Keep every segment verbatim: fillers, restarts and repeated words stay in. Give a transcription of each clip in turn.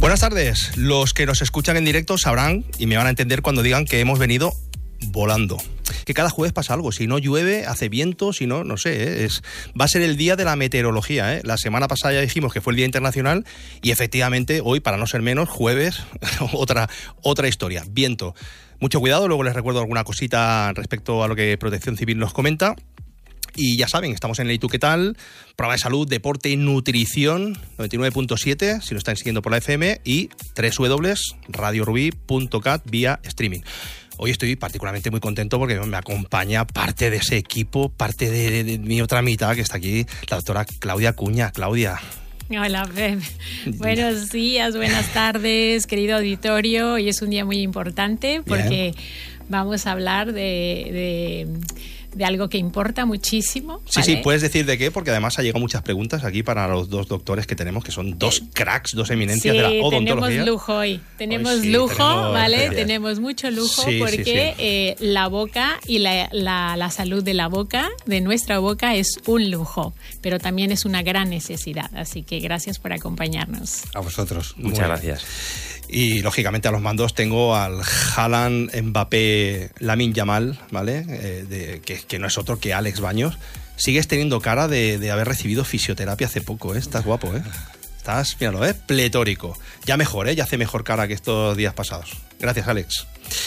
Buenas tardes. Los que nos escuchan en directo sabrán y me van a entender cuando digan que hemos venido volando. Que cada jueves pasa algo. Si no llueve, hace viento, si no, no sé. ¿eh? Es, va a ser el día de la meteorología. ¿eh? La semana pasada ya dijimos que fue el Día Internacional y efectivamente hoy, para no ser menos, jueves, otra, otra historia. Viento. Mucho cuidado, luego les recuerdo alguna cosita respecto a lo que Protección Civil nos comenta. Y ya saben, estamos en el ¿Y tú qué tal? Programa de salud, deporte y nutrición, noventa y nueve punto siete, si lo están siguiendo por la F M, y doble u doble u doble u punto radio rubí punto cat vía streaming. Hoy estoy particularmente muy contento porque me acompaña parte de ese equipo, parte de, de, de mi otra mitad que está aquí, la doctora Claudia Cuña. Claudia. Hola, Pep. Buenos días, buenas tardes, querido auditorio. Hoy es un día muy importante porque Bien. vamos a hablar de... de de algo que importa muchísimo. Sí, ¿vale? sí, puedes decir de qué, porque además ha llegado muchas preguntas aquí para los dos doctores que tenemos, que son dos cracks, dos eminencias sí, de la odontología. tenemos lujo hoy, tenemos hoy sí, lujo, tenemos, ¿vale? bien. Tenemos mucho lujo sí, porque sí, sí. Eh, la boca y la, la, la salud de la boca, de nuestra boca, es un lujo, pero también es una gran necesidad, así que gracias por acompañarnos. A vosotros, Muy muchas bien. gracias. Y lógicamente a los mandos tengo al Haaland, Mbappé, Lamine Yamal, ¿vale? Eh, de, que, que no es otro que Alex Baños. Sigues teniendo cara de, de haber recibido fisioterapia hace poco, ¿eh? Estás guapo, ¿eh? Estás, míralo, ¿eh? Pletórico. Ya mejor, ¿eh? Ya hace mejor cara que estos días pasados. Gracias, Alex.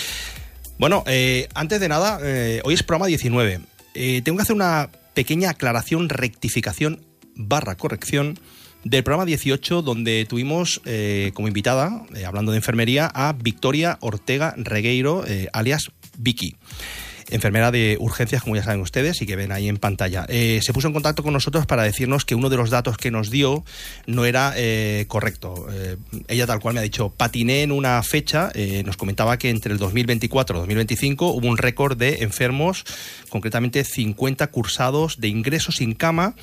Bueno, eh, antes de nada, eh, hoy es programa diecinueve. Eh, tengo que hacer una pequeña aclaración, rectificación, barra corrección, del programa dieciocho, donde tuvimos eh, como invitada, eh, hablando de enfermería, a Victoria Ortega Regueiro, eh, alias Vicky, enfermera de urgencias, como ya saben ustedes y que ven ahí en pantalla. Eh, se puso en contacto con nosotros para decirnos que uno de los datos que nos dio no era eh, correcto. Eh, ella tal cual me ha dicho, patiné en una fecha, eh, nos comentaba que entre el dos mil veinticuatro y dos mil veinticinco hubo un récord de enfermos, concretamente cincuenta cursados de ingresos sin cama,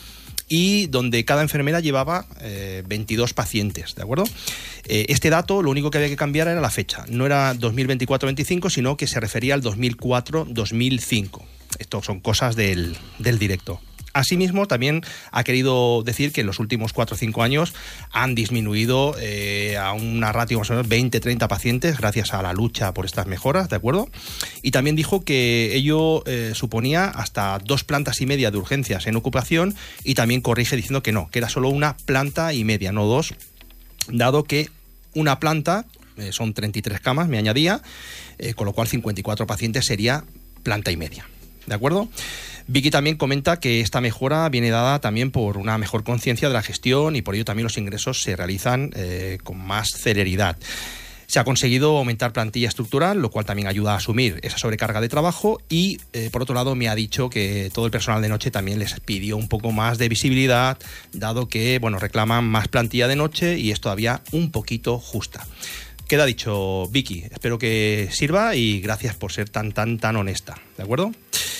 y donde cada enfermera llevaba eh, veintidós pacientes, ¿de acuerdo? Eh, este dato, lo único que había que cambiar era la fecha. No era dos mil veinticuatro veinticinco, sino que se refería al dos mil cuatro dos mil cinco. Esto son cosas del, del directo. Asimismo, también ha querido decir que en los últimos cuatro o cinco años han disminuido eh, a una ratio más o menos veinte treinta pacientes gracias a la lucha por estas mejoras, ¿de acuerdo? Y también dijo que ello eh, suponía hasta dos plantas y media de urgencias en ocupación, y también corrige diciendo que no, que era solo una planta y media, no dos, dado que una planta eh, son treinta y tres camas, me añadía, eh, con lo cual cincuenta y cuatro pacientes sería planta y media, ¿de acuerdo? Vicky también comenta que esta mejora viene dada también por una mejor conciencia de la gestión, y por ello también los ingresos se realizan eh, con más celeridad. Se ha conseguido aumentar plantilla estructural, lo cual también ayuda a asumir esa sobrecarga de trabajo, y eh, por otro lado me ha dicho que todo el personal de noche también les pidió un poco más de visibilidad, dado que bueno, reclaman más plantilla de noche y es todavía un poquito justa. Queda dicho, Vicky, espero que sirva y gracias por ser tan, tan, tan honesta, ¿de acuerdo?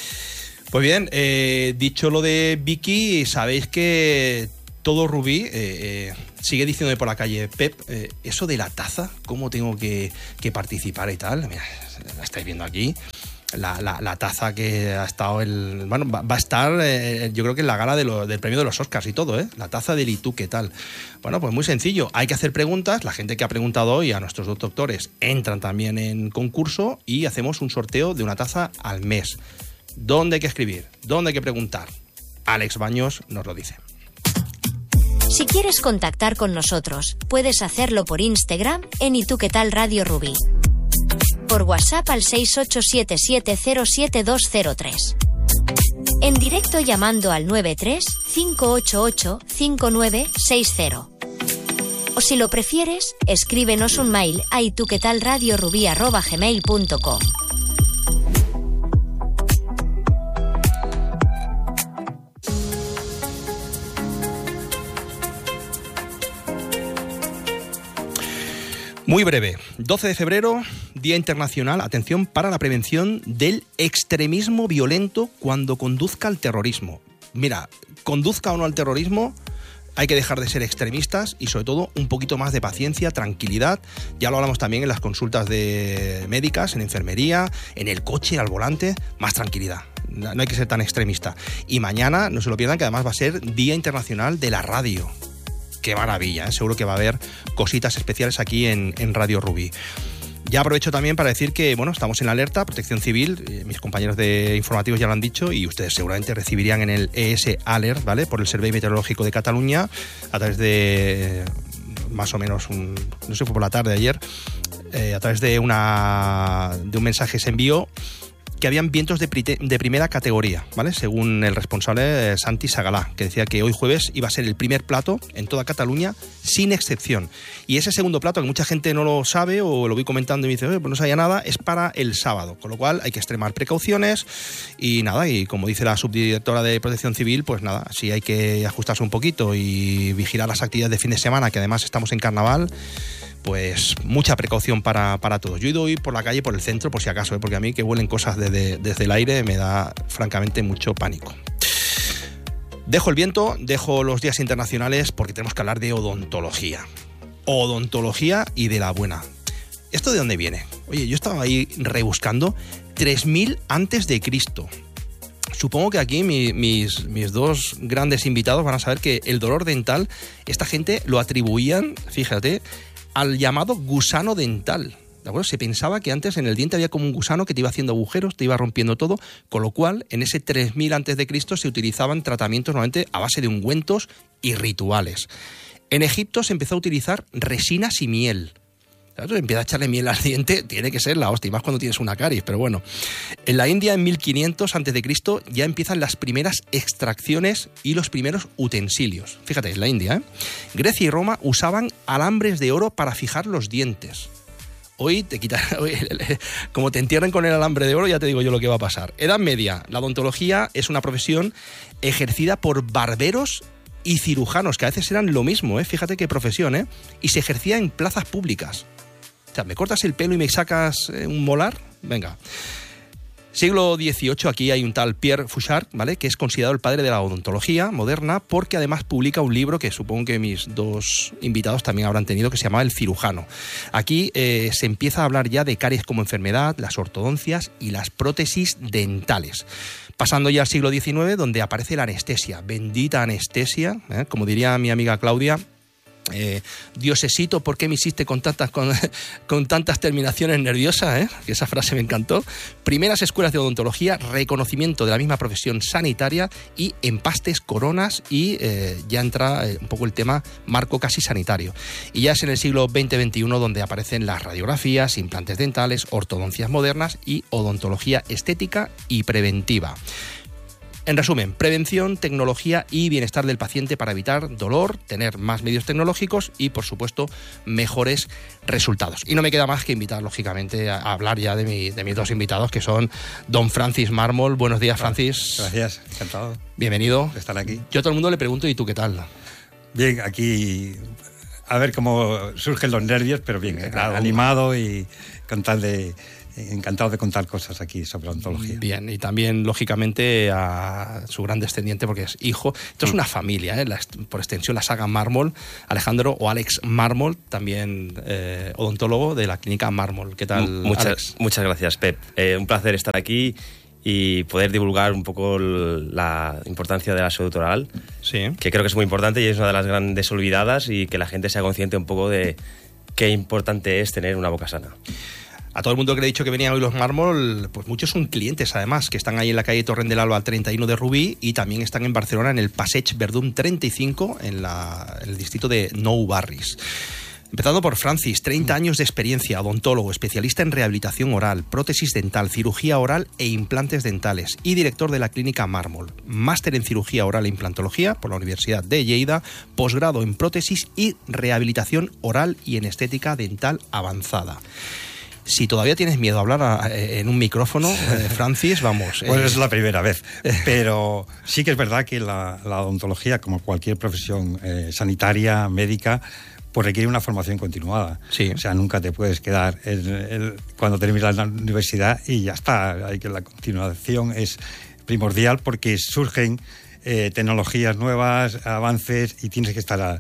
Pues bien, eh, dicho lo de Vicky, sabéis que todo Rubí eh, eh, sigue diciéndome por la calle, Pep, eh, eso de la taza, ¿cómo tengo que, que participar y tal? Mira, la estáis viendo aquí, la, la, la taza que ha estado, el, bueno, va, va a estar, eh, yo creo que en la gala de lo, del premio de los Oscars y todo, ¿eh? La taza del ¿Y tú qué tal? Bueno, pues muy sencillo, hay que hacer preguntas, la gente que ha preguntado hoy a nuestros dos doctores entran también en concurso y hacemos un sorteo de una taza al mes. ¿Dónde hay que escribir? ¿Dónde hay que preguntar? Alex Baños nos lo dice. Si quieres contactar con nosotros, puedes hacerlo por Instagram en ¿Y tú qué tal Radio Rubí? Por WhatsApp al seis ocho siete siete cero siete dos cero tres. En directo llamando al nueve tres cinco ocho ocho cinco nueve seis cero. O si lo prefieres, escríbenos un mail a ituquetalradiorubí arroba gmail punto com. Muy breve, doce de febrero, Día Internacional, atención, para la prevención del extremismo violento cuando conduzca al terrorismo. Mira, conduzca o no al terrorismo, hay que dejar de ser extremistas y sobre todo un poquito más de paciencia, tranquilidad. Ya lo hablamos también en las consultas de médicas, en enfermería, en el coche, al volante, más tranquilidad. No hay que ser tan extremista. Y mañana, no se lo pierdan, que además va a ser Día Internacional de la Radio. qué maravilla, ¿eh? Seguro que va a haber cositas especiales aquí en, en Radio Rubí. Ya aprovecho también para decir que, bueno, estamos en la alerta, Protección Civil, eh, mis compañeros de informativos ya lo han dicho y ustedes seguramente recibirían en el E S Alert, ¿vale? Por el Servei Meteorológico de Cataluña, a través de, eh, más o menos, un, no sé, fue por la tarde de ayer, eh, a través de, una, de un mensaje se envió que habían vientos de, prite, de primera categoría, ¿vale? Según el responsable eh, Santi Sagalá, que decía que hoy jueves iba a ser el primer plato en toda Cataluña, sin excepción. Y ese segundo plato, que mucha gente no lo sabe o lo voy comentando y me dice, pues no sabía nada, es para el sábado, con lo cual hay que extremar precauciones y nada, y como dice la subdirectora de Protección Civil, pues nada, sí hay que ajustarse un poquito y vigilar las actividades de fin de semana, que además estamos en carnaval. Pues mucha precaución para, para todos. Yo he ido hoy por la calle, por el centro, por si acaso, ¿eh? Porque a mí que huelen cosas desde, desde el aire me da francamente mucho pánico. Dejo el viento, dejo los días internacionales porque tenemos que hablar de odontología. Odontología y de la buena. ¿Esto de dónde viene? Oye, yo estaba ahí rebuscando tres mil antes de Cristo. Supongo que aquí mi, mis, mis dos grandes invitados van a saber que el dolor dental, esta gente lo atribuían, fíjate, al llamado gusano dental. ¿De acuerdo? Se pensaba que antes en el diente había como un gusano que te iba haciendo agujeros, te iba rompiendo todo, con lo cual en ese tres mil antes de Cristo se utilizaban tratamientos normalmente a base de ungüentos y rituales. En Egipto se empezó a utilizar resinas y miel. Claro, empieza a echarle miel al diente, tiene que ser la hostia, y más cuando tienes una caries, pero bueno. En la India, en mil quinientos antes de Cristo, ya empiezan las primeras extracciones y los primeros utensilios. Fíjate, en la India, ¿eh? Grecia y Roma usaban alambres de oro para fijar los dientes. Hoy te quitan, como te entierren con el alambre de oro, ya te digo yo lo que va a pasar. Edad Media, la odontología es una profesión ejercida por barberos y cirujanos, que a veces eran lo mismo, ¿eh? Fíjate qué profesión, ¿eh? Y se ejercía en plazas públicas. O sea, ¿me cortas el pelo y me sacas eh, un molar? Venga. Siglo dieciocho, aquí hay un tal Pierre Fauchard, ¿vale? Que es considerado el padre de la odontología moderna porque además publica un libro que supongo que mis dos invitados también habrán tenido, que se llama El cirujano. Aquí eh, se empieza a hablar ya de caries como enfermedad, las ortodoncias y las prótesis dentales. Pasando ya al siglo diecinueve, donde aparece la anestesia, bendita anestesia, ¿eh? Como diría mi amiga Claudia, Eh, Diosesito, ¿por qué me hiciste con tantas, con, con tantas terminaciones nerviosas? ¿eh? Que esa frase me encantó. Primeras escuelas de odontología, reconocimiento de la misma profesión sanitaria y empastes, coronas y eh, ya entra eh, un poco el tema marco casi sanitario. Y ya es en el siglo veinte veintiuno donde aparecen las radiografías, implantes dentales, ortodoncias modernas y odontología estética y preventiva. En resumen, prevención, tecnología y bienestar del paciente para evitar dolor, tener más medios tecnológicos y, por supuesto, mejores resultados. Y no me queda más que invitar, lógicamente, a hablar ya de, mi, de mis dos invitados, que son don Francis Mármol. Buenos días, Francis. Gracias, encantado. Bienvenido. De estar aquí. Yo a todo el mundo le pregunto, ¿y tú qué tal? Bien, aquí a ver cómo surgen los nervios, pero bien, claro, animado y con tal de... Encantado de contar cosas aquí sobre odontología. Bien, y también, lógicamente, a su gran descendiente, porque es hijo. Esto es una familia, ¿eh? La, por extensión, la saga Mármol. Alejandro o Alex Mármol, también eh, odontólogo de la clínica Mármol. ¿Qué tal, muchas, Alex? Muchas gracias, Pep. Eh, un placer estar aquí y poder divulgar un poco la importancia de la salud oral, sí, que creo que es muy importante y es una de las grandes olvidadas, y que la gente sea consciente un poco de qué importante es tener una boca sana. A todo el mundo que le he dicho que venían hoy los Mármol, pues muchos son clientes además, que están ahí en la calle Torrent del Alba al treinta y uno de Rubí, y también están en Barcelona en el Passeig Verdún treinta y cinco en, la, en el distrito de Nou Barris. Empezando por Francis, treinta años de experiencia, odontólogo, especialista en rehabilitación oral, prótesis dental, cirugía oral e implantes dentales, y director de la clínica Mármol. Máster en cirugía oral e implantología por la Universidad de Lleida, posgrado en prótesis y rehabilitación oral y en estética dental avanzada. Si todavía tienes miedo a hablar a, en un micrófono, eh, Francis, vamos. Pues eh. es la primera vez, pero sí que es verdad que la, la odontología, como cualquier profesión eh, sanitaria, médica, pues requiere una formación continuada. Sí. O sea, nunca te puedes quedar en, en, cuando terminas la universidad y ya está. Hay que la continuación es primordial porque surgen eh, tecnologías nuevas, avances, y tienes que estar a,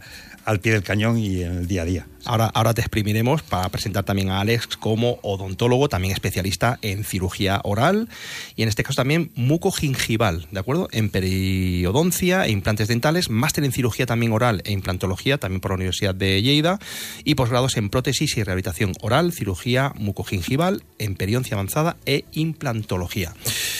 al pie del cañón y en el día a día. Ahora, ahora te exprimiremos para presentar también a Alex como odontólogo, también especialista en cirugía oral y en este caso también mucogingival, ¿de acuerdo? En periodoncia e implantes dentales, máster en cirugía también oral e implantología, también por la Universidad de Lleida, y posgrados en prótesis y rehabilitación oral, cirugía mucogingival, en periodoncia avanzada e implantología.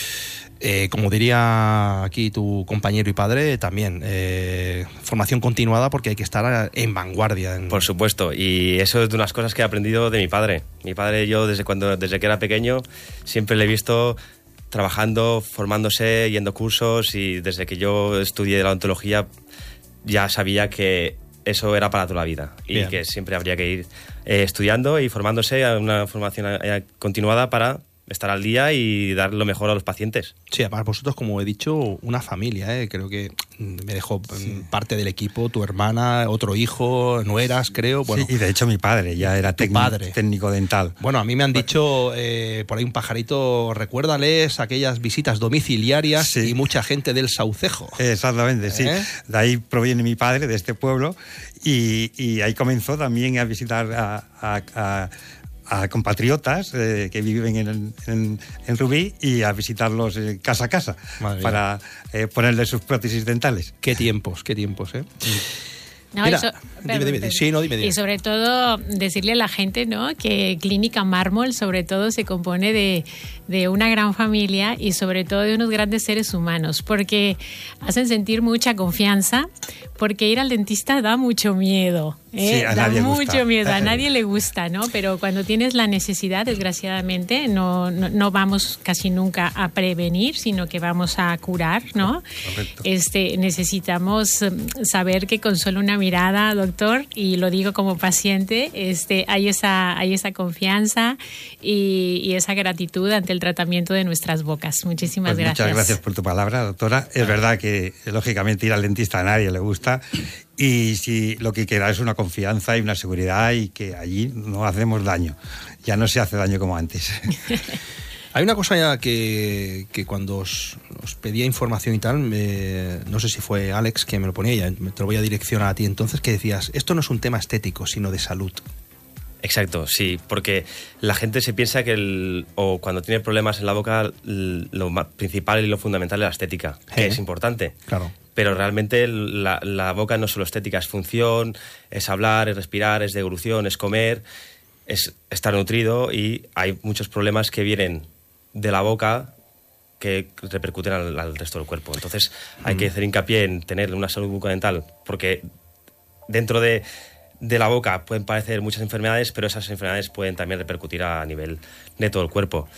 Eh, como diría aquí tu compañero y padre, también eh, formación continuada porque hay que estar en vanguardia. En... Por supuesto, y eso es de unas cosas que he aprendido de mi padre. Mi padre, yo desde cuando desde que era pequeño siempre le he visto trabajando, formándose, yendo cursos, y desde que yo estudié la odontología ya sabía que eso era para toda la vida y Bien. que siempre habría que ir eh, estudiando y formándose a una formación eh, continuada para estar al día y dar lo mejor a los pacientes. Sí, además vosotros, como he dicho, una familia, ¿eh? Creo que me dejó sí. parte del equipo, tu hermana, otro hijo, nueras, creo. Bueno, sí, y de hecho mi padre ya era técnico, técnico dental. Bueno, a mí me han dicho, eh, por ahí un pajarito, recuérdales aquellas visitas domiciliarias sí. y mucha gente del Saucejo. Exactamente, ¿Eh? sí. De ahí proviene mi padre, de este pueblo, y, y ahí comenzó también a visitar a... a, a a compatriotas eh, que viven en, en, en Rubí y a visitarlos eh, casa a casa Madre para eh, ponerles sus prótesis dentales. Qué tiempos, qué tiempos, ¿eh? No, Mira, y, so, dime, dime, dime. Sí, no, dime, dime. Y sobre todo decirle a la gente, ¿no?, que Clínica Mármol sobre todo se compone de, de una gran familia y sobre todo de unos grandes seres humanos, porque hacen sentir mucha confianza, porque ir al dentista da mucho miedo. ¿eh? Sí, a da nadie mucho gusta. miedo, a nadie le gusta, ¿no? Pero cuando tienes la necesidad, desgraciadamente, no, no, no vamos casi nunca a prevenir, sino que vamos a curar, ¿no? Correcto. Este, necesitamos saber que con solo una mirada, doctor, y lo digo como paciente, este, hay esa, hay esa confianza y, y esa gratitud ante el tratamiento de nuestras bocas. Muchísimas pues gracias. Muchas gracias por tu palabra, doctora. Es verdad que, lógicamente, ir al dentista a nadie le gusta. Y si lo que queda es una confianza y una seguridad y que allí no hacemos daño. Ya no se hace daño como antes. Hay una cosa ya que, que cuando os, os pedía información y tal, me, no sé si fue Alex que me lo ponía, ya te lo voy a direccionar a ti entonces, que decías, esto no es un tema estético, sino de salud. Exacto, sí, porque la gente se piensa que el, o cuando tiene problemas en la boca, lo más principal y lo fundamental es la estética, que ¿Eh? es importante. Claro. Pero realmente la, la boca no es solo estética, es función, es hablar, es respirar, es deglución, es comer, es estar nutrido, y hay muchos problemas que vienen de la boca que repercuten al, al resto del cuerpo. Entonces hay mm. que hacer hincapié en tener una salud bucodental, porque dentro de, de la boca pueden padecer muchas enfermedades, pero esas enfermedades pueden también repercutir a nivel de todo el cuerpo.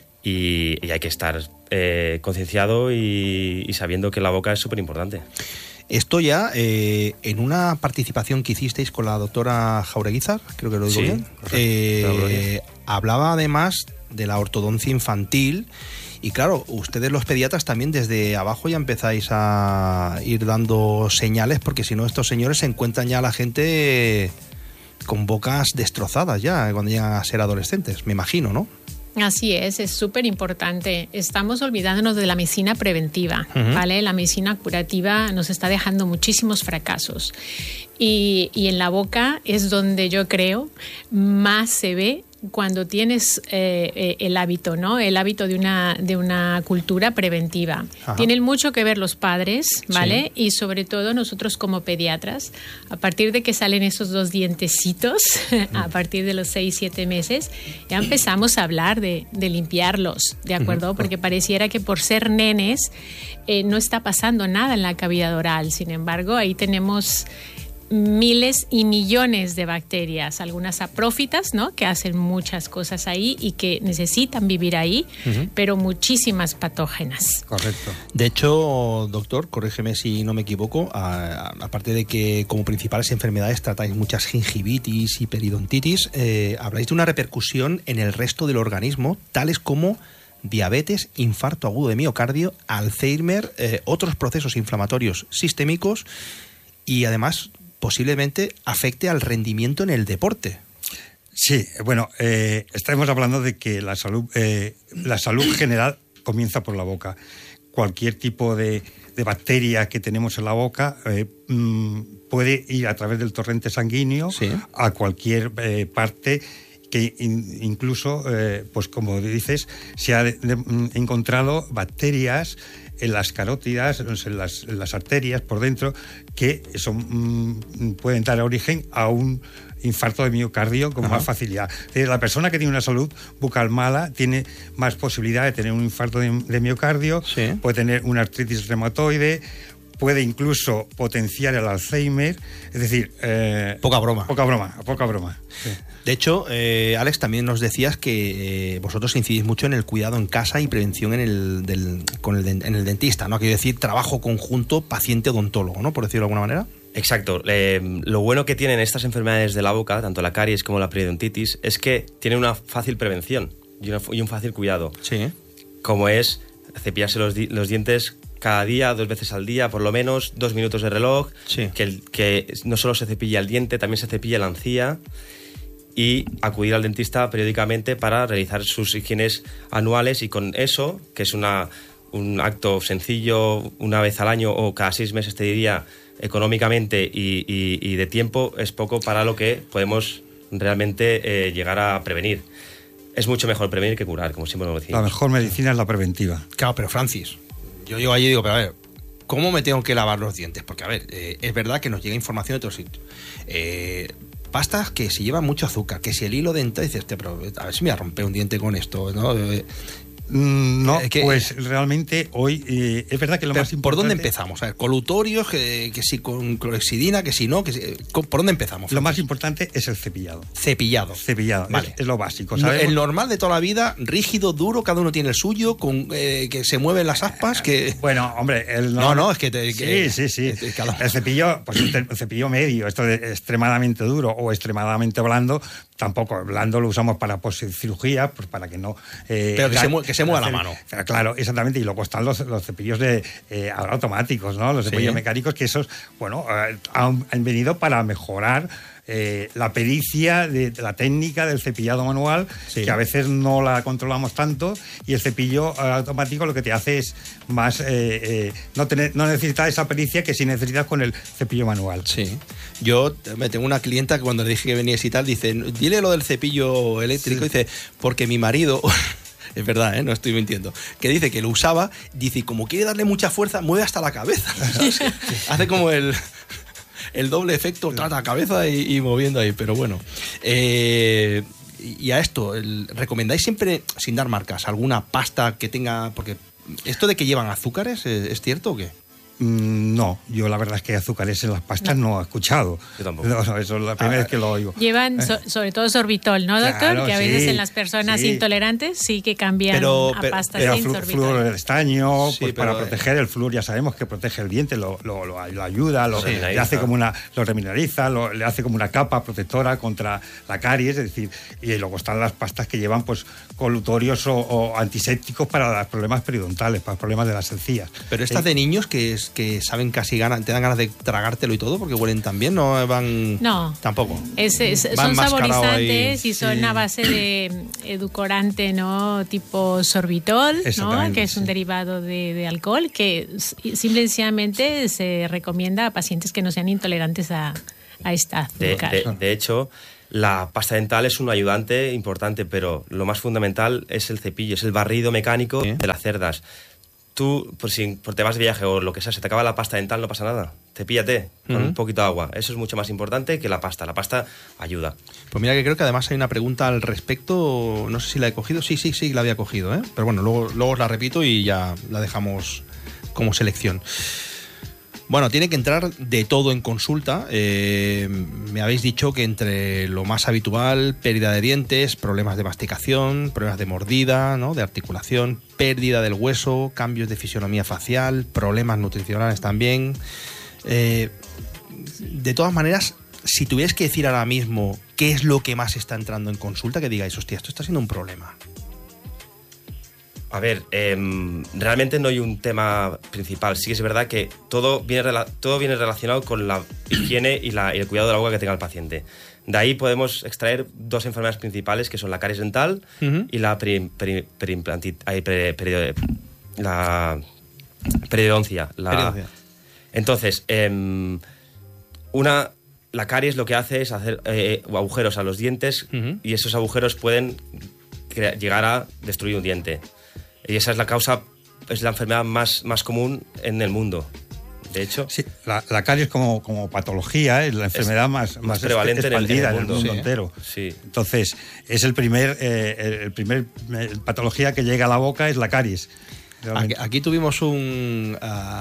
Y, y hay que estar eh, concienciado y, y sabiendo que la boca es súper importante. Esto ya eh, en una participación que hicisteis con la doctora Jaureguizar, creo que lo digo sí, bien, eh, hablaba además de la ortodoncia infantil. Y claro, ustedes los pediatras también desde abajo ya empezáis a ir dando señales, porque si no estos señores se encuentran ya a la gente con bocas destrozadas ya cuando llegan a ser adolescentes, me imagino, ¿no? Así es, es súper importante. Estamos olvidándonos de la medicina preventiva, uh-huh. ¿vale? La medicina curativa nos está dejando muchísimos fracasos. Y, y en la boca es donde yo creo más se ve cuando tienes eh, eh, el hábito, ¿no? El hábito de una, de una cultura preventiva. Ajá. Tienen mucho que ver los padres, ¿vale? Sí. Y sobre todo nosotros como pediatras, a partir de que salen esos dos dientecitos, mm. a partir de los seis, siete meses, ya empezamos a hablar de, de limpiarlos, ¿de acuerdo? Uh-huh. Porque pareciera que por ser nenes eh, no está pasando nada en la cavidad oral. Sin embargo, ahí tenemos miles y millones de bacterias, algunas saprófitas, ¿no?, que hacen muchas cosas ahí y que necesitan vivir ahí, uh-huh. pero muchísimas patógenas. Correcto. De hecho, doctor, corrígeme si no me equivoco, a, a, aparte de que como principales enfermedades tratáis muchas gingivitis y periodontitis, eh, habláis de una repercusión en el resto del organismo, tales como diabetes, infarto agudo de miocardio, Alzheimer, eh, otros procesos inflamatorios sistémicos y además posiblemente afecte al rendimiento en el deporte. Sí, bueno, eh, estamos hablando de que la salud, eh, la salud general comienza por la boca. cualquier tipo de, de bacteria que tenemos en la boca eh, mmm, puede ir a través del torrente sanguíneo sí. a cualquier eh, parte que in, incluso, eh, pues como dices, se ha de, de, encontrado bacterias en las carótidas, en las, en las arterias por dentro, que son, mmm, pueden dar origen a un infarto de miocardio con Ajá. más facilidad. La persona que tiene una salud bucal mala tiene más posibilidad de tener un infarto de, de miocardio, sí. puede tener una artritis reumatoide, puede incluso potenciar el Alzheimer, es decir... Eh, poca broma. Poca broma, poca broma. Sí. De hecho, eh, Alex, también nos decías que eh, vosotros incidís mucho en el cuidado en casa y prevención en el, del, con el, en el dentista, ¿no? Quiero decir, trabajo conjunto paciente-odontólogo, ¿no? Por decirlo de alguna manera. Exacto. Eh, lo bueno que tienen estas enfermedades de la boca, tanto la caries como la periodontitis, es que tienen una fácil prevención y, una, y un fácil cuidado. Sí. Como es cepillarse los, di- los dientes cada día, dos veces al día, por lo menos, dos minutos de reloj, sí. que, el, que no solo se cepilla el diente, también se cepilla la encía, y acudir al dentista periódicamente para realizar sus higienes anuales, y con eso, que es una, un acto sencillo, una vez al año o cada seis meses, te diría, económicamente y, y, y de tiempo, es poco para lo que podemos realmente eh, llegar a prevenir. Es mucho mejor prevenir que curar, como siempre lo decimos. La mejor medicina es la preventiva. Claro, pero Francis, yo llego allí y digo, pero a ver, ¿cómo me tengo que lavar los dientes? Porque, a ver, eh, es verdad que nos llega información de otros sitios. Eh, pastas que si llevan mucho azúcar, que si el hilo dental, dices, pero a ver si me voy a romper un diente con esto, ¿no? Eh, No, que, pues realmente hoy eh, es verdad que lo más importante... ¿Por dónde empezamos? A ver, colutorios, que, que si con clorexidina, que si no, que si, ¿por dónde empezamos? Lo más importante es el cepillado. Cepillado. Cepillado, vale. es, es lo básico. No, el normal de toda la vida, rígido, duro, cada uno tiene el suyo, con eh, que se mueven las aspas, que... Bueno, hombre, el no... No, no, es que... Te, que sí, sí, sí. Cada... El cepillo, pues el cepillo medio, esto de extremadamente duro o extremadamente blando, tampoco, blando lo usamos para cirugía, pues para que no... Eh, Pero que, se, mue- que se mueva la mano. Claro, exactamente, y luego están los, los cepillos de eh, ahora automáticos, ¿no? Los cepillos sí. mecánicos, que esos, bueno, eh, han, han venido para mejorar eh, la pericia de, de la técnica del cepillado manual, sí. que a veces no la controlamos tanto, y el cepillo eh, automático lo que te hace es más eh, eh, no tener, no necesitar esa pericia que sí necesitas con el cepillo manual. Sí. Yo me tengo una clienta que cuando le dije que venías y tal, dice, dile lo del cepillo eléctrico, sí. dice, porque mi marido... Es verdad, ¿eh? No estoy mintiendo. Que dice que lo usaba, dice, y como quiere darle mucha fuerza, mueve hasta la cabeza. Hace como el, el doble efecto, trata la cabeza y, y moviendo ahí. Pero bueno. Eh, y a esto, el, ¿recomendáis siempre, sin dar marcas, alguna pasta que tenga...? Porque esto de que llevan azúcares, ¿es, es cierto o qué? No, yo la verdad es que azúcares en las pastas no, no he escuchado. Yo tampoco. No, no, eso es la primera ah, vez que lo oigo. Llevan so, sobre todo sorbitol, ¿no, doctor? Claro, que a veces sí, en las personas sí. intolerantes sí que cambian pero, a pero, pastas pero sin flu, sorbitol. Flúor de estaño, sí, pues pero, para proteger el flúor, ya sabemos que protege el diente, lo, lo, lo, lo ayuda, lo, sí, le hace como una, lo remineraliza, lo, le hace como una capa protectora contra la caries, es decir, y luego están las pastas que llevan pues colutorios o, o antisépticos para los problemas periodontales, para los problemas de las encías. Pero estas eh, de niños que, es, que saben casi ganan, te dan ganas de tragártelo y todo porque huelen tan bien, no van... No. Tampoco. Es, es, van son saborizantes ahí, y son sí. a base de edulcorante, ¿no? Tipo sorbitol, ¿no? Que es un sí. derivado de, de alcohol, que simple y sencillamente se recomienda a pacientes que no sean intolerantes a, a esta azúcar. De, de, de hecho... La pasta dental es un ayudante importante, pero lo más fundamental es el cepillo, es el barrido mecánico ¿sí? de las cerdas. Tú, por si por te vas de viaje o lo que sea, se te acaba la pasta dental, no pasa nada. Cepíllate con uh-huh. un poquito de agua. Eso es mucho más importante que la pasta. La pasta ayuda. Pues mira que creo que además hay una pregunta al respecto. No sé si la he cogido. Sí, sí, sí, la había cogido, ¿eh? Pero bueno, luego, luego os la repito y ya la dejamos como selección. Bueno, tiene que entrar de todo en consulta. Eh, me habéis dicho que entre lo más habitual, pérdida de dientes, problemas de masticación, problemas de mordida, ¿no? De articulación, pérdida del hueso, cambios de fisionomía facial, problemas nutricionales también. Eh, de todas maneras, si tuvierais que decir ahora mismo qué es lo que más está entrando en consulta, que digáis, hostia, esto está siendo un problema. A ver, eh, realmente no hay un tema principal. Sí que es verdad que todo viene, todo viene relacionado con la higiene y, la, y el cuidado de la boca que tenga el paciente. De ahí podemos extraer dos enfermedades principales, que son la caries dental uh-huh. y la peri, peri, periimplantit, ay, peri, peri, la Periodoncia. La... Periodoncia. Entonces, eh, una, la caries lo que hace es hacer eh, agujeros a los dientes uh-huh. y esos agujeros pueden crea- llegar a destruir un diente. Y esa es la causa, es la enfermedad más, más común en el mundo. De hecho, sí, la, la caries como, como patología es la enfermedad es más, más, más prevalente en el, en el mundo, en el mundo sí. entero. Sí. Entonces, es el primer, eh, el primer eh, patología que llega a la boca es la caries. Aquí, aquí tuvimos un,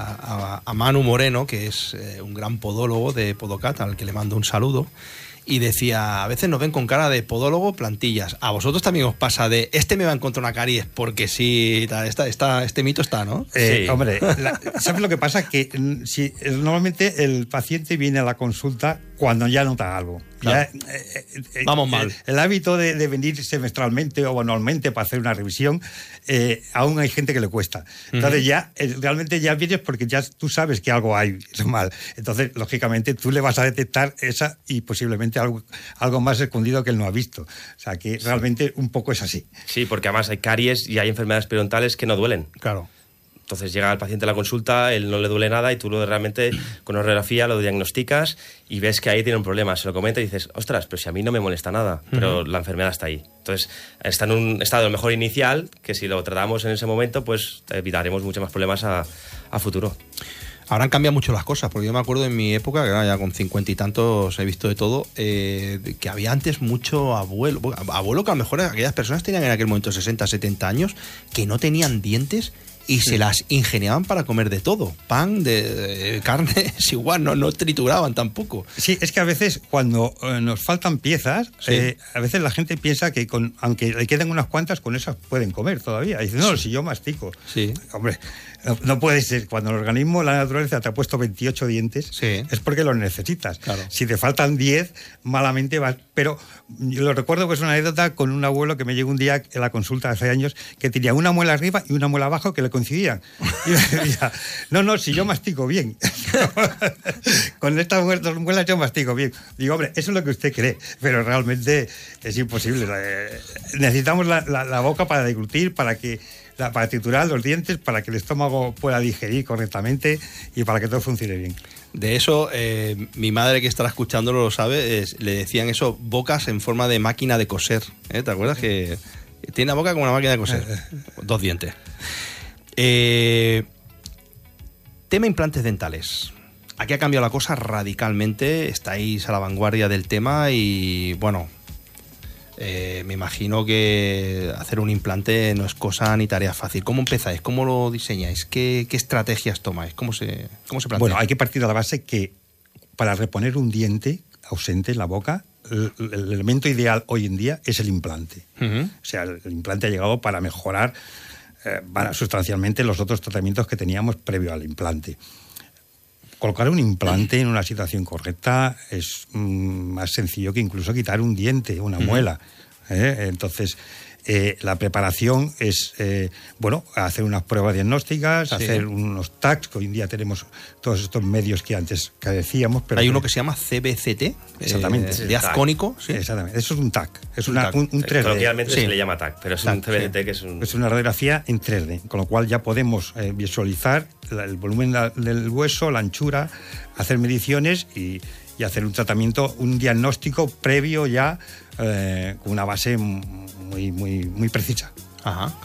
a, a, a Manu Moreno, que es eh, un gran podólogo de Podocat, al que le mando un saludo, y decía, a veces nos ven con cara de podólogo plantillas. A vosotros también os pasa de, este me va a encontrar una caries porque sí, está, está, este mito está, ¿no? Eh, sí. Hombre, la, ¿sabes lo que pasa? Que si, normalmente el paciente viene a la consulta cuando ya nota algo. Claro. Ya, eh, eh, Vamos mal. El, el hábito de, de venir semestralmente o anualmente para hacer una revisión, eh, aún hay gente que le cuesta. Entonces uh-huh. ya, eh, realmente ya vienes porque ya tú sabes que algo hay mal. Entonces, lógicamente, tú le vas a detectar esa y posiblemente algo, algo más escondido que él no ha visto. O sea, que sí. realmente un poco es así. Sí, porque además hay caries y hay enfermedades periodontales que no duelen. Claro. Entonces llega el paciente a la consulta, él no le duele nada y tú lo realmente con una radiografía lo diagnosticas y ves que ahí tiene un problema. Se lo comenta y dices, ostras, pero si a mí no me molesta nada, pero uh-huh. la enfermedad está ahí. Entonces está en un estado mejor inicial que si lo tratamos en ese momento, pues evitaremos muchos más problemas a, a futuro. Ahora han cambiado mucho las cosas, porque yo me acuerdo en mi época, que ya con cincuenta y tantos he visto de todo, eh, que había antes mucho abuelo, abuelo que a lo mejor aquellas personas tenían en aquel momento sesenta, setenta años, que no tenían dientes y sí. se las ingeniaban para comer de todo. Pan, de, de carne, es igual, no, no trituraban tampoco. Sí, es que a veces cuando eh, nos faltan piezas, sí. eh, a veces la gente piensa que con, aunque le queden unas cuantas, con esas pueden comer todavía. Y dice, no, sí. si yo mastico. Sí. Hombre, no, no puede ser. Cuando el organismo, la naturaleza te ha puesto veintiocho dientes, sí. es porque los necesitas. Claro. Si te faltan diez, malamente vas. Pero yo lo recuerdo que es una anécdota con un abuelo que me llegó un día en la consulta hace años, que tenía una muela arriba y una muela abajo que le coincidían. Y me decía, no, no, si yo mastico bien. Con estas dos muelas yo mastico bien. Digo, hombre, eso es lo que usted cree, pero realmente es imposible. Necesitamos la, la, la boca para deglutir, para que para triturar los dientes, para que el estómago pueda digerir correctamente y para que todo funcione bien. De eso, eh, mi madre que estará escuchándolo lo sabe, es, le decían eso, bocas en forma de máquina de coser. ¿eh? ¿Te acuerdas? Que tiene la boca como una máquina de coser. Dos dientes. Eh, tema implantes dentales. Aquí ha cambiado la cosa radicalmente, estáis a la vanguardia del tema y bueno, eh, me imagino que hacer un implante no es cosa ni tarea fácil. ¿Cómo empezáis? ¿Cómo lo diseñáis? ¿Qué, qué estrategias tomáis? ¿Cómo se, cómo se plantea? Bueno, hay que partir de la base que para reponer un diente ausente en la boca, el, el elemento ideal hoy en día es el implante. Uh-huh. O sea, el, el implante ha llegado para mejorar eh, para sustancialmente los otros tratamientos que teníamos previo al implante. Colocar un implante en una situación correcta es mm, más sencillo que incluso quitar un diente, una uh-huh. muela. ¿eh? Entonces, eh, la preparación es, eh, bueno, hacer unas pruebas diagnósticas, sí. hacer unos tags, que hoy en día tenemos todos estos medios que antes carecíamos. Pero hay que, uno que se llama C B C T, exactamente, eh, de haz cónico. ¿sí? Exactamente, eso es un tag, es un, una, tag. un, un tres D. Coloquialmente sí. se le llama tag, pero es tag, un C B C T sí. que es un... Es una radiografía en tres D, con lo cual ya podemos eh, visualizar la, el volumen la, del hueso, la anchura, hacer mediciones y, y hacer un tratamiento, un diagnóstico previo ya eh, con una base muy, muy, muy precisa. Ajá.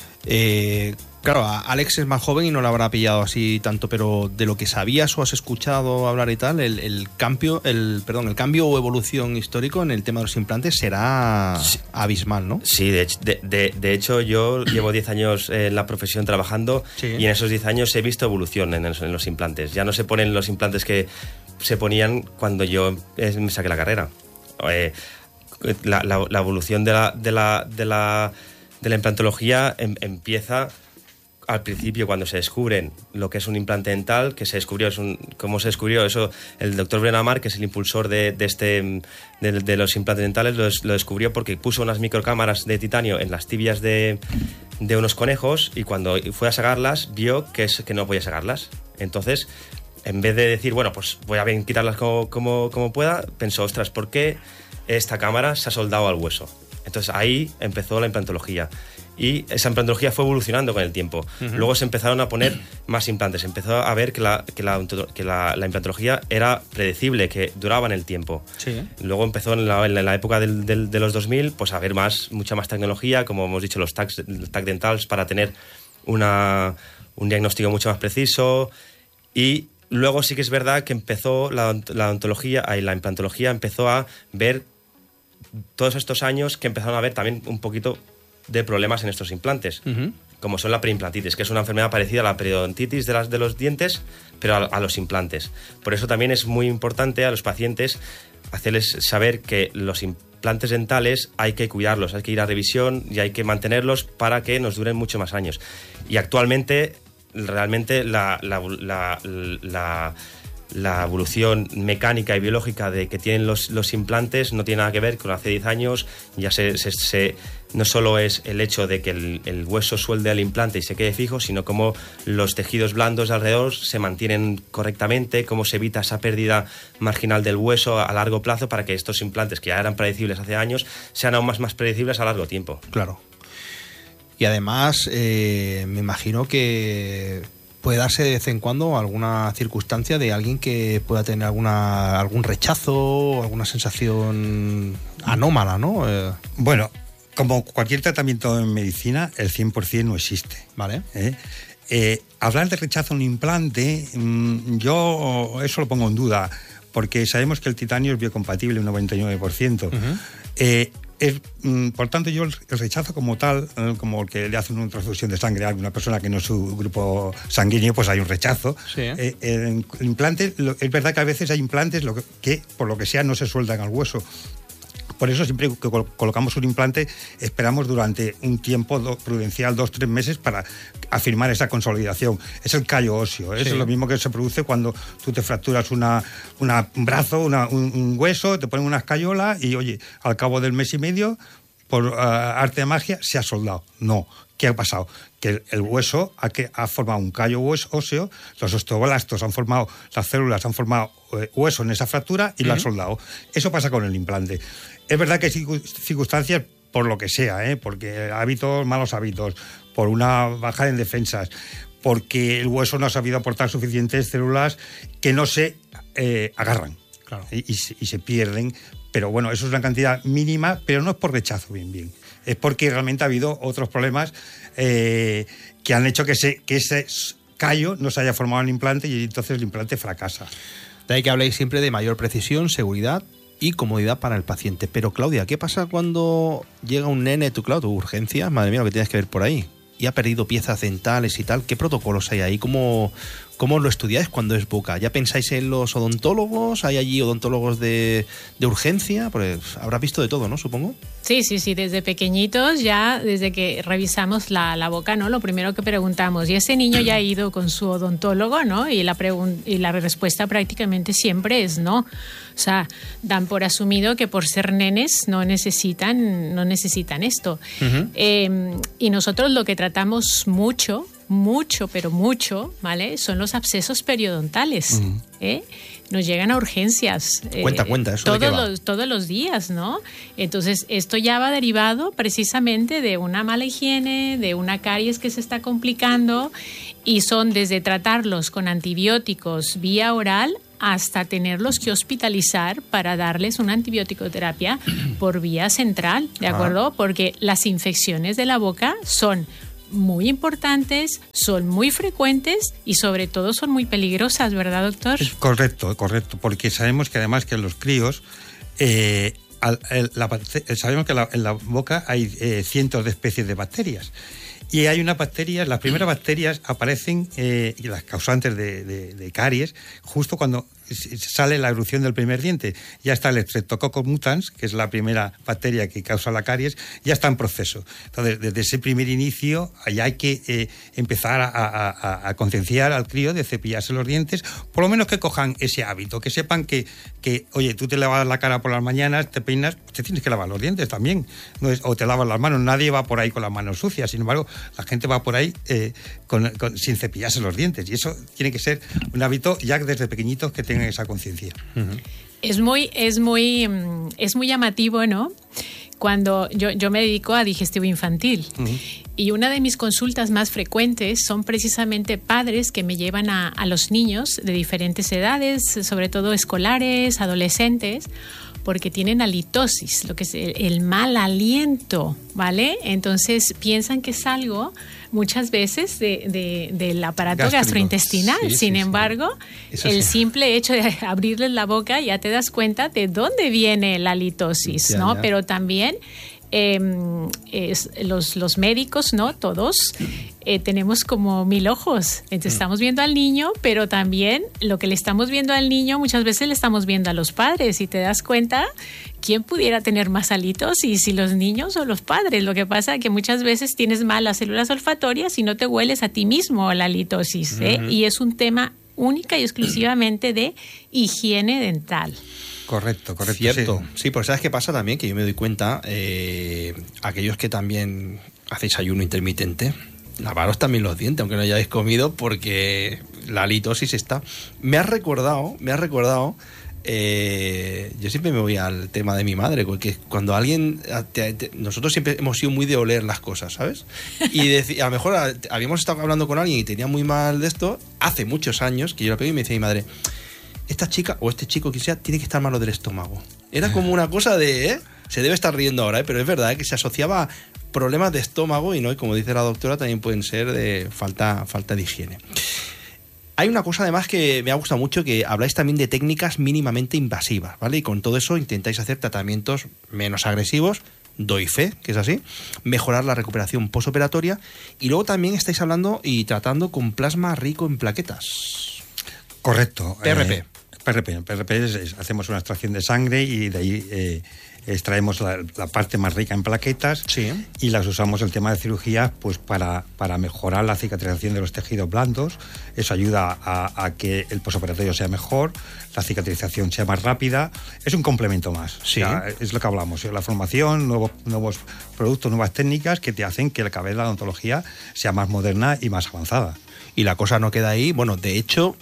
Eh, claro, Alex es más joven y no lo habrá pillado así tanto, pero de lo que sabías o has escuchado hablar y tal, el, el cambio, el perdón, el cambio o evolución histórico en el tema de los implantes será sí. abismal, ¿no? Sí, de hecho, de, de, de hecho yo llevo diez años en la profesión trabajando sí. y en esos diez años he visto evolución en, en los implantes. Ya no se ponen los implantes que se ponían cuando yo me saqué la carrera. Eh, la, la, la evolución de la, de la, de la, de la implantología em, empieza al principio cuando se descubren lo que es un implante dental, que se descubrió, es un, ¿cómo se descubrió eso? El doctor Brenamar, que es el impulsor de, de, este, de, de los implantes dentales, lo, lo descubrió porque puso unas microcámaras de titanio en las tibias de, de unos conejos y cuando fue a sacarlas vio que, es, que no podía sacarlas. Entonces, en vez de decir, bueno, pues voy a bien quitarlas como, como, como pueda, pensó, ostras, ¿por qué esta cámara se ha soldado al hueso? Entonces ahí empezó la implantología. y esa implantología fue evolucionando con el tiempo. Uh-huh. Luego se empezaron a poner más implantes, se empezó a ver que la, que la, que la, la implantología era predecible, que duraba en el tiempo. Sí. Luego empezó en la, en la época del, del, de los dos mil pues a haber más, mucha más tecnología, como hemos dicho, los tags, tag dentals para tener una, un diagnóstico mucho más preciso. Y luego sí que es verdad que empezó la, la odontología y la implantología empezó a ver todos estos años que empezaron a ver también un poquito de problemas en estos implantes, uh-huh. como son la preimplantitis, que es una enfermedad parecida a la periodontitis de, las, de los dientes, pero a, a los implantes. Por eso también es muy importante a los pacientes hacerles saber que los implantes dentales hay que cuidarlos, hay que ir a revisión y hay que mantenerlos para que nos duren mucho más años. Y actualmente, realmente, la... la, la, la La evolución mecánica y biológica de que tienen los, los implantes no tiene nada que ver con hace diez años. Ya se, se, se, no solo es el hecho de que el, el hueso suelde al implante y se quede fijo, sino cómo los tejidos blandos de alrededor se mantienen correctamente, cómo se evita esa pérdida marginal del hueso a largo plazo para que estos implantes, que ya eran predecibles hace años, sean aún más, más predecibles a largo tiempo. Claro. Y además, eh, me imagino que puede darse de vez en cuando alguna circunstancia de alguien que pueda tener alguna algún rechazo, alguna sensación anómala, ¿no? Eh... Bueno, como cualquier tratamiento en medicina, el cien por ciento no existe. Vale. ¿Eh? Eh, hablar de rechazo a un implante, mmm, yo eso lo pongo en duda, porque sabemos que el titanio es biocompatible un noventa y nueve por ciento. Uh-huh. Eh, Es, por tanto, yo el rechazo como tal, como el que le hacen una transfusión de sangre a una persona que no es su grupo sanguíneo, pues hay un rechazo. Sí. Eh, el, el implante, lo, es verdad que a veces hay implantes lo que, que, por lo que sea, no se sueldan al hueso. Por eso siempre que colocamos un implante esperamos durante un tiempo do, prudencial, dos, tres meses, para afirmar esa consolidación. Es el callo óseo, ¿eh? Sí. Es lo mismo que se produce cuando tú te fracturas una, una, un brazo, una, un, un hueso, te ponen una escayola y, oye, al cabo del mes y medio, por uh, arte de magia, se ha soldado. No. ¿Qué ha pasado? Que el, el hueso ha, que, ha formado un callo óseo, los osteoblastos han formado, las células han formado eh, hueso en esa fractura y uh-huh. lo han soldado. Eso pasa con el implante. Es verdad que hay circunstancias, por lo que sea, ¿eh? Porque hábitos, malos hábitos, por una baja en defensas, porque el hueso no ha sabido aportar suficientes células que no se eh, agarran. Claro. y, y, y se pierden. Pero bueno, eso es una cantidad mínima, pero no es por rechazo, bien, bien. Es porque realmente ha habido otros problemas eh, que han hecho que, se, que ese callo no se haya formado en el implante y entonces el implante fracasa. De ahí que habléis siempre de mayor precisión, seguridad y comodidad para el paciente. Pero Claudia, ¿qué pasa cuando llega un nene, tú, claro, tu urgencia, madre mía, lo que tienes que ver por ahí, y ha perdido piezas dentales y tal? ¿Qué protocolos hay ahí? ¿Cómo, cómo lo estudiáis cuando es boca? ¿Ya pensáis en los odontólogos? ¿Hay allí odontólogos de, de urgencia? Pues habrás visto de todo, ¿no? Supongo. Sí, sí, sí. Desde pequeñitos, ya desde que revisamos la, la boca, ¿no? Lo primero que preguntamos, ¿y ese niño ya ha ido con su odontólogo, no? Y la, pregun- y la respuesta prácticamente siempre es no. O sea, dan por asumido que por ser nenes no necesitan, no necesitan esto. Uh-huh. Eh, y nosotros lo que tratamos mucho, mucho, pero mucho, ¿vale? Son los abscesos periodontales, uh-huh. ¿eh? Nos llegan a urgencias. Cuenta, eh, cuenta, eso todos de qué va. los Todos los días, ¿no? Entonces, esto ya va derivado precisamente de una mala higiene, de una caries que se está complicando, y son desde tratarlos con antibióticos vía oral hasta tenerlos que hospitalizar para darles una antibiótico-terapia por vía central, ¿de acuerdo? Ah. Porque las infecciones de la boca son muy importantes, son muy frecuentes y sobre todo son muy peligrosas, ¿verdad, doctor? Es correcto, correcto, porque sabemos que además que en los críos, eh, al, el, la, sabemos que la, en la boca hay eh, cientos de especies de bacterias. Y hay unas bacterias, las primeras bacterias aparecen, eh, las causantes de, de, de caries, justo cuando sale la erupción del primer diente. Ya está el Streptococcus mutans, que es la primera bacteria que causa la caries, ya está en proceso. Entonces, desde ese primer inicio, ya hay que eh, empezar a, a, a, a concienciar al crío de cepillarse los dientes, por lo menos que cojan ese hábito, que sepan que, que oye, tú te lavas la cara por las mañanas, te peinas, te tienes que lavar los dientes también, no es, o te lavas las manos. Nadie va por ahí con las manos sucias, sin embargo, la gente va por ahí eh, con, con, sin cepillarse los dientes, y eso tiene que ser un hábito ya desde pequeñitos que tengan esa conciencia. Uh-huh. Es muy, es muy, es muy llamativo, ¿no? cuando yo, yo me dedico a digestivo infantil. Uh-huh. Y una de mis consultas más frecuentes son precisamente padres que me llevan a, a los niños de diferentes edades, sobre todo escolares, adolescentes, porque tienen halitosis, lo que es el, el mal aliento, ¿vale? Entonces piensan que es algo muchas veces de, de, del aparato Gástrico. gastrointestinal. Sí, Sin sí, embargo, sí. el sí. simple hecho de abrirles la boca ya te das cuenta de dónde viene la halitosis, ya, ¿no? Ya. Pero también eh, es, los, los médicos, ¿no? Todos eh, tenemos como mil ojos. Entonces mm. estamos viendo al niño, pero también lo que le estamos viendo al niño muchas veces le estamos viendo a los padres y te das cuenta quién pudiera tener más halitosis, si los niños o los padres. Lo que pasa es que muchas veces tienes mal las células olfatorias y no te hueles a ti mismo la halitosis, ¿eh? Mm-hmm. Y es un tema única y exclusivamente de higiene dental. Correcto, correcto. Cierto. Sí, sí, porque ¿sabes qué pasa también? Que yo me doy cuenta, eh, aquellos que también hacéis ayuno intermitente, lavaros también los dientes, aunque no hayáis comido, porque la halitosis está... Me has recordado, me has recordado... Eh, yo siempre me voy al tema de mi madre, porque cuando alguien te, te, nosotros siempre hemos sido muy de oler las cosas, ¿sabes? Y de, a lo mejor a, habíamos estado hablando con alguien y tenía muy mal de esto hace muchos años, que yo lo pedí y me decía mi madre, esta chica o este chico que sea tiene que estar malo del estómago. Era como una cosa de, ¿eh? Se debe estar riendo ahora, ¿eh? Pero es verdad, ¿eh? Que se asociaba a problemas de estómago y no, y como dice la doctora, también pueden ser de falta, falta de higiene. Hay una cosa además que me ha gustado mucho, que habláis también de técnicas mínimamente invasivas, ¿vale? Y con todo eso intentáis hacer tratamientos menos agresivos, doy fe, que es así, mejorar la recuperación postoperatoria, y luego también estáis hablando y tratando con plasma rico en plaquetas. Correcto. P R P. Eh, P R P. P R P es, es, hacemos una extracción de sangre y de ahí... Eh, extraemos la, la parte más rica en plaquetas, sí, y las usamos en el tema de cirugía pues para, para mejorar la cicatrización de los tejidos blandos. Eso ayuda a, a que el postoperatorio sea mejor, la cicatrización sea más rápida. Es un complemento más. Sí. O sea, es lo que hablamos, la formación, nuevos, nuevos productos, nuevas técnicas que te hacen que cada vez la odontología sea más moderna y más avanzada. Y la cosa no queda ahí. Bueno, de hecho,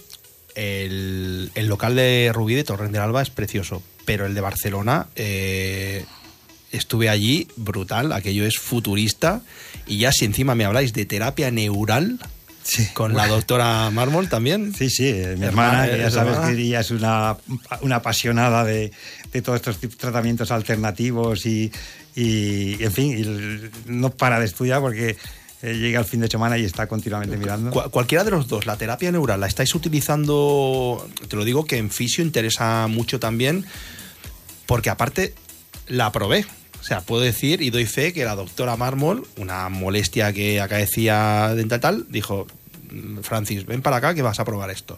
el, el local de Rubí de Torrent del Alba es precioso, pero el de Barcelona, eh, estuve allí, brutal, aquello es futurista, y ya si encima me habláis de terapia neural, sí, con bueno. la doctora Mármol también. Sí, sí, mi hermana, hermana ya sabes hermana. que ella es una, una apasionada de, de todos estos tratamientos alternativos y, y en fin, y no para de estudiar porque... llega el fin de semana y está continuamente mirando. Cual, cualquiera de los dos, la terapia neural, ¿la estáis utilizando? Te lo digo que en fisio interesa mucho también, porque aparte la probé. O sea, puedo decir y doy fe que la doctora Mármol, una molestia que acaecía dental tal, dijo, Francis, ven para acá que vas a probar esto.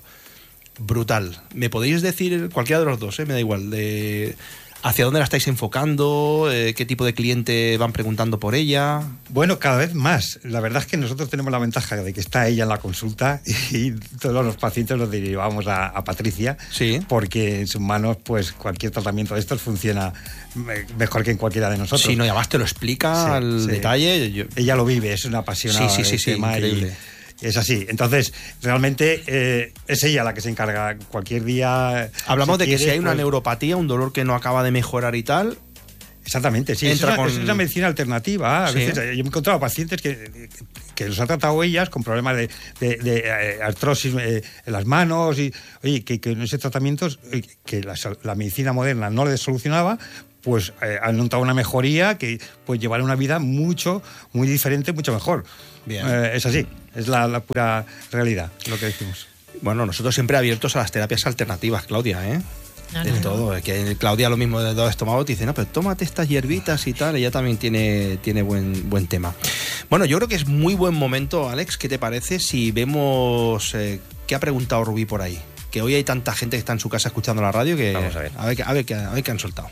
Brutal. ¿Me podéis decir, cualquiera de los dos, eh? Me da igual, de... ¿hacia dónde la estáis enfocando? Eh, ¿Qué tipo de cliente van preguntando por ella? Bueno, cada vez más. La verdad es que nosotros tenemos la ventaja de que está ella en la consulta y todos los pacientes los derivamos a, a Patricia, sí, porque en sus manos pues cualquier tratamiento de estos funciona mejor que en cualquiera de nosotros. Sí, no, y además te lo explica sí, al sí. detalle. Yo... Ella lo vive, es una apasionada sí, sí, sí, del sí, tema increíble. Y... es así. Entonces, realmente eh, es ella la que se encarga cualquier día. Hablamos si de que quiere, si hay una pues... neuropatía, un dolor que no acaba de mejorar y tal. Exactamente, sí. Es una, con... es una medicina alternativa. A sí. veces, yo me he encontrado pacientes que, que los ha tratado ellas con problemas de, de, de eh, artrosis eh, en las manos y, oye, que, que en ese tratamiento que la, la medicina moderna no les solucionaba, pues eh, han notado una mejoría que pues llevar una vida mucho, muy diferente, mucho mejor. Bien. Eh, es así, es la, la pura realidad, lo que decimos. Bueno, nosotros siempre abiertos a las terapias alternativas, Claudia, ¿eh? No, de no, todo. No. Que Claudia lo mismo de todo estómago te dice, no, pero tómate estas hierbitas y tal, ella también tiene, tiene buen, buen tema. Bueno, yo creo que es muy buen momento, Alex, ¿qué te parece si vemos eh, qué ha preguntado Rubí por ahí? Que hoy hay tanta gente que está en su casa escuchando la radio que... Vamos a ver. A ver, a ver, a ver qué han soltado.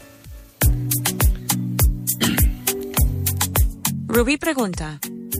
Rubí pregunta.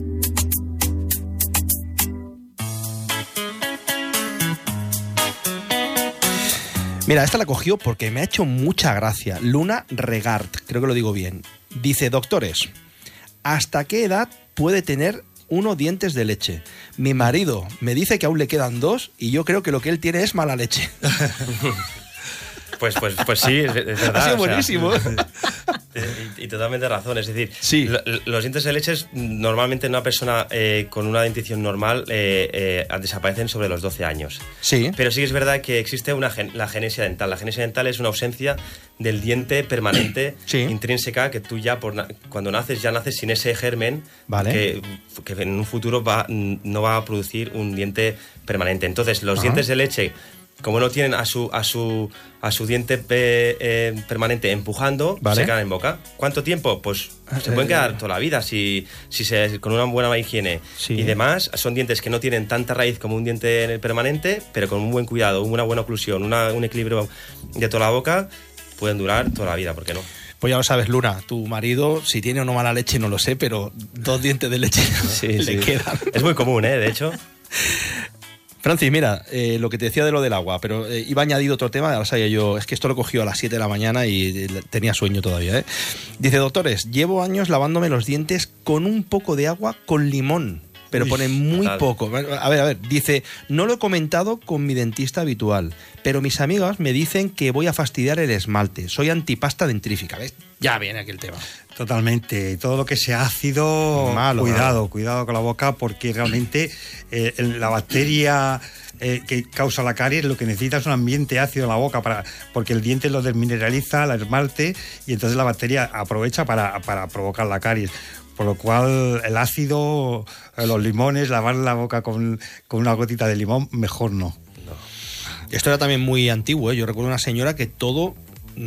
Mira, esta la cogió porque me ha hecho mucha gracia. Luna Regard, creo que lo digo bien. Dice, doctores, ¿hasta qué edad puede tener uno dientes de leche? Mi marido me dice que aún le quedan dos y yo creo que lo que él tiene es mala leche. Pues, pues, pues sí, es, es verdad. Ha sido buenísimo. O sea, Y, y totalmente razón, es decir, sí. lo, los dientes de leche normalmente en una persona eh, con una dentición normal eh, eh, desaparecen sobre los doce años. Sí. Pero sí es verdad que existe una gen, la genesia dental. La genesia dental es una ausencia del diente permanente, sí. intrínseca, que tú ya por na cuando naces ya naces sin ese germen, vale. que, que en un futuro va, no va a producir un diente permanente. Entonces los Ajá. dientes de leche, como no tienen a su, a su, a su diente pe, eh, permanente empujando, vale. se quedan en boca. ¿Cuánto tiempo? Pues se pueden quedar toda la vida si, si se, con una buena higiene sí. y demás. Son dientes que no tienen tanta raíz como un diente permanente, pero con un buen cuidado, una buena oclusión, una, un equilibrio de toda la boca, pueden durar toda la vida, ¿por qué no? Pues ya lo sabes, Luna, tu marido, si tiene o no mala leche, no lo sé, pero dos dientes de leche sí, le sí. quedan. Es muy común, ¿eh? De hecho... Francis, mira, eh, lo que te decía de lo del agua, pero eh, iba a añadir otro tema, ahora sabía yo, es que esto lo cogió a las siete de la mañana y eh, tenía sueño todavía, ¿eh? Dice, doctores, llevo años lavándome los dientes con un poco de agua con limón, pero Uy, pone muy fatal. poco. A ver, a ver, dice, no lo he comentado con mi dentista habitual, pero mis amigas me dicen que voy a fastidiar el esmalte, soy antipasta dentrífica, ¿ves? Ya viene aquí el tema. Totalmente. Todo lo que sea ácido, malo, cuidado, malo. cuidado con la boca, porque realmente eh, la bacteria eh, que causa la caries lo que necesita es un ambiente ácido en la boca, para, porque el diente lo desmineraliza, la esmalte, y entonces la bacteria aprovecha para, para provocar la caries. Por lo cual el ácido, los limones, lavar la boca con, con una gotita de limón, mejor no. no. Esto era también muy antiguo, ¿eh? Yo recuerdo una señora que todo...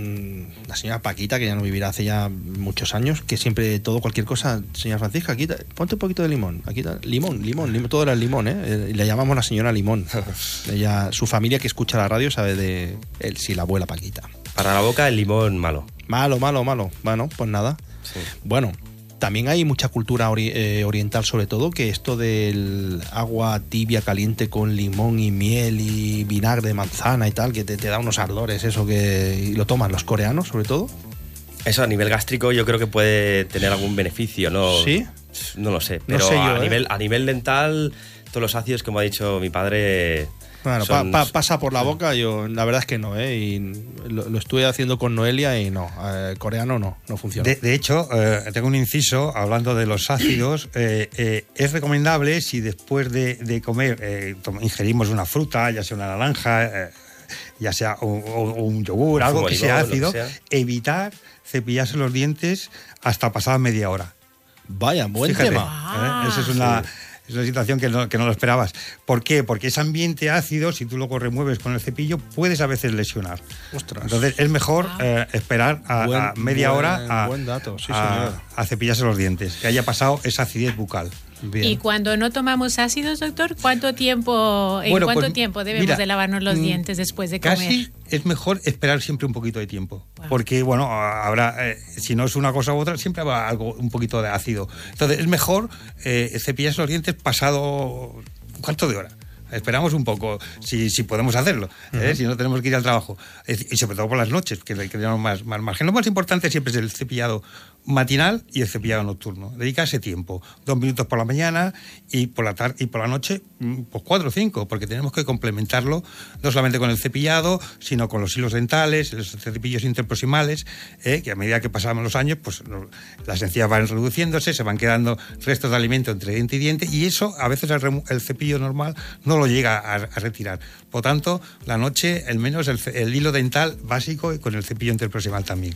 la señora Paquita, que ya no vivirá hace ya muchos años, que siempre todo, cualquier cosa, señora Francisca, aquí ponte un poquito de limón, aquí limón, limón, limón, todo era el limón, ¿eh? Y le llamamos la señora Limón. Ella, su familia que escucha la radio sabe de él, sí, la abuela Paquita. Para la boca el limón malo. Malo, malo, malo. Bueno, pues nada. Sí. Bueno, también hay mucha cultura ori eh, oriental, sobre todo, que esto del agua tibia caliente con limón y miel y vinagre de manzana y tal, que te, te da unos ardores, eso que y lo toman los coreanos, sobre todo. Eso a nivel gástrico yo creo que puede tener algún beneficio, ¿no? ¿Sí? No lo sé, pero no sé yo, a, ¿eh? nivel, a nivel dental, todos los ácidos, como ha dicho mi padre... Bueno, son... pa, pa, pasa por la boca, yo la verdad es que no, ¿eh? Y lo, lo estuve haciendo con Noelia y no, eh, coreano no, no funciona. De, de hecho, eh, tengo un inciso hablando de los ácidos. Eh, eh, es recomendable si después de, de comer eh, ingerimos una fruta, ya sea una naranja, eh, ya sea un, un yogur, algo que sea ácido, que sea. evitar cepillarse los dientes hasta pasada media hora. Vaya, buen Fíjate, tema. ¿eh? Esa es una... Sí. Es una situación que no, que no lo esperabas. ¿Por qué? Porque ese ambiente ácido, si tú lo remueves con el cepillo, puedes a veces lesionar. Ostras. Entonces es mejor eh, esperar a, buen, a media buen, hora a, buen dato. Sí, a, a cepillarse los dientes, que haya pasado esa acidez bucal. Bien. Y cuando no tomamos ácidos, doctor, ¿cuánto tiempo, ¿en bueno, cuánto pues, tiempo debemos mira, de lavarnos los dientes después de comer? Casi es mejor esperar siempre un poquito de tiempo. Wow. Porque, bueno, habrá, eh, si no es una cosa u otra, siempre habrá algo, un poquito de ácido. Entonces es mejor eh, cepillarse los dientes pasado un cuarto de hora. Esperamos un poco, si, si podemos hacerlo, ¿eh? Uh-huh. Si no tenemos que ir al trabajo. Y sobre todo por las noches, que, que tenemos más, más margen. Lo más importante siempre es el cepillado matinal y el cepillado nocturno. Dedica ese tiempo, dos minutos por la mañana y por la tarde y por la noche, pues cuatro o cinco, porque tenemos que complementarlo no solamente con el cepillado, sino con los hilos dentales, los cepillos interproximales, ¿eh? Que a medida que pasamos los años, pues las encías van reduciéndose, se van quedando restos de alimento entre diente y diente, y eso a veces el, el cepillo normal no lo llega a, a retirar. Por tanto, la noche, al menos el, el hilo dental básico y con el cepillo interproximal también.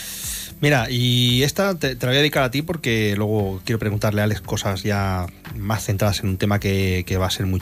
Mira, y esta te, te la voy a dedicar a ti porque luego quiero preguntarle a Alex cosas ya más centradas en un tema que, que va a ser muy